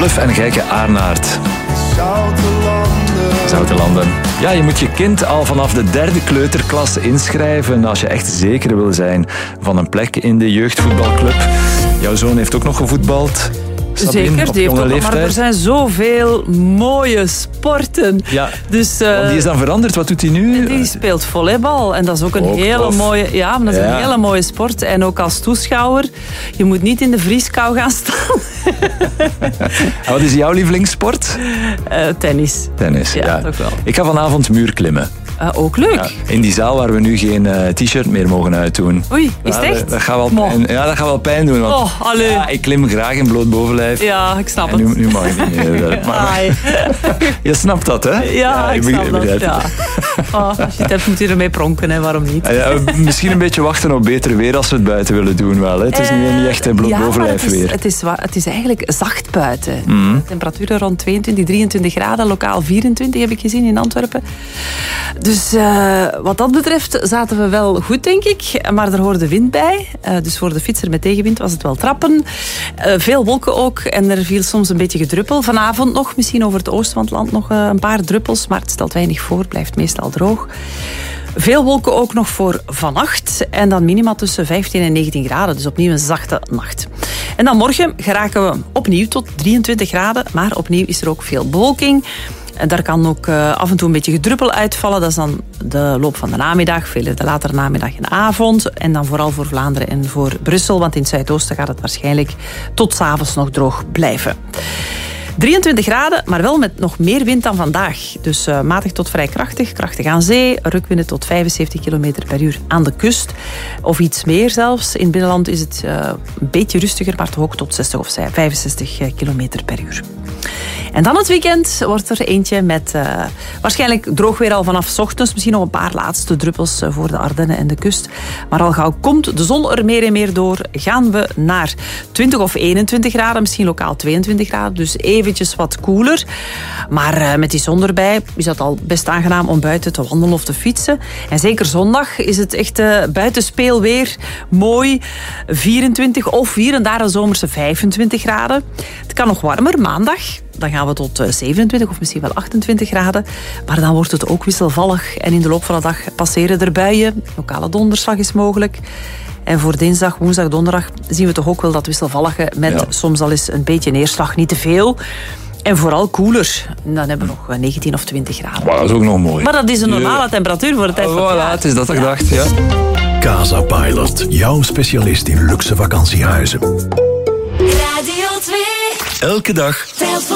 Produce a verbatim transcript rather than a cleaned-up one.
Bluff en Gijke Aarnaert. Zoute landen. Ja, je moet je kind al vanaf de derde kleuterklas inschrijven als je echt zeker wil zijn van een plek in de jeugdvoetbalclub. Jouw zoon heeft ook nog gevoetbald. Sabine, Zeker, die heeft ook nog, maar er zijn zoveel mooie sporten. Ja, dus, uh, want die is dan veranderd. Wat doet hij nu? Die speelt volleybal. En dat is ook een ook hele tof. mooie, ja, maar dat is Ja. een hele mooie sport. En ook als toeschouwer, je moet niet in de vrieskou gaan staan. En wat is jouw lievelingssport? Uh, tennis. Tennis, ja. Ja, toch wel. Ik ga vanavond muurklimmen. Uh, ook leuk. Ja, in die zaal waar we nu geen uh, t-shirt meer mogen uitdoen. Oei, is het Ja, echt? Dat, dat gaat wel Mo. pijn, ja, dat gaat wel pijn doen. Want, Oh, allee. ja, ik klim graag in bloot bovenlijf. Ja, ik snap En het. nu, nu mag ik niet meer. Maar, Ai. je snapt dat, hè? Ja, ik begrijp- snap dat. begrijp Ja. het. Oh, als je het hebt, moet je ermee pronken, hè? Waarom niet? Ja, misschien een beetje wachten op beter weer als we het buiten willen doen. Wel, hè? Het is nu niet echt een bloot ja, bovenlijf maar het is, weer. het, is, wa- het is eigenlijk zacht buiten. Mm. Temperaturen rond tweeëntwintig, drieëntwintig graden. Lokaal vierentwintig heb ik gezien in Antwerpen. Dus uh, wat dat betreft zaten we wel goed, denk ik. Maar er hoorde wind bij. Uh, dus voor de fietser met tegenwind was het wel trappen. Uh, veel wolken ook. En er viel soms een beetje gedruppel. Vanavond nog, misschien over het oosten van het land nog uh, een paar druppels. Maar het stelt weinig voor. Blijft meestal droog. Veel wolken ook nog voor vannacht. En dan minima tussen vijftien en negentien graden. Dus opnieuw een zachte nacht. En dan morgen geraken we opnieuw tot drieëntwintig graden. Maar opnieuw is er ook veel bewolking. En daar kan ook uh, af en toe een beetje gedruppel uitvallen. Dat is dan de loop van de namiddag, veel de latere namiddag en avond. En dan vooral voor Vlaanderen en voor Brussel. Want in het zuidoosten gaat het waarschijnlijk tot 's avonds nog droog blijven. drieëntwintig graden, maar wel met nog meer wind dan vandaag. Dus uh, matig tot vrij krachtig, krachtig aan zee. Rukwinden tot vijfenzeventig kilometer per uur aan de kust. Of iets meer zelfs. In het binnenland is het uh, een beetje rustiger, maar toch ook tot zestig of vijfenzestig kilometer per uur. En dan het weekend wordt er eentje met uh, waarschijnlijk droog weer al vanaf 's ochtends. Misschien nog een paar laatste druppels uh, voor de Ardennen en de kust. Maar al gauw komt de zon er meer en meer door, gaan we naar twintig of eenentwintig graden. Misschien lokaal tweeëntwintig graden. Dus eventjes wat koeler. Maar uh, met die zon erbij is dat al best aangenaam om buiten te wandelen of te fietsen. En zeker zondag is het echt uh, buitenspeelweer. Mooi. vierentwintig of hier en daar een zomerse vijfentwintig graden. Het kan nog warmer, maandag. Dan gaan we tot zevenentwintig of misschien wel achtentwintig graden. Maar dan wordt het ook wisselvallig. En in de loop van de dag passeren er buien. Lokale donderslag is mogelijk. En voor dinsdag, woensdag, donderdag zien we toch ook wel dat wisselvallige met ja. soms al eens een beetje neerslag. Niet te veel. En vooral koeler. Dan hebben we nog negentien of twintig graden. Wow, dat is ook nog mooi. Maar dat is een normale ja. temperatuur voor de tijd van het jaar. Voilà, het is dat ik ja. dacht, ja. Casa Pilot, jouw specialist in luxe vakantiehuizen. Radio twee. Elke dag Telt voor